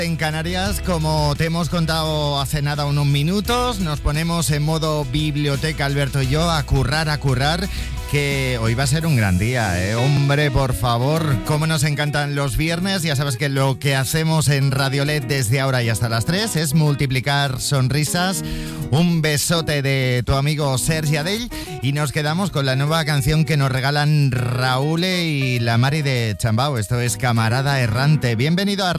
En Canarias, como te hemos contado hace nada unos minutos, nos ponemos en modo biblioteca, Alberto y yo, a currar, que hoy va a ser un gran día, ¿eh? Hombre, por favor, cómo nos encantan los viernes. Ya sabes que lo que hacemos en Radiolet desde ahora y hasta las 3 es multiplicar sonrisas. Un besote de tu amigo Sergi Adell y nos quedamos con la nueva canción que nos regalan Raúl y la Mari de Chambao. Esto es Camarada Errante. Bienvenido a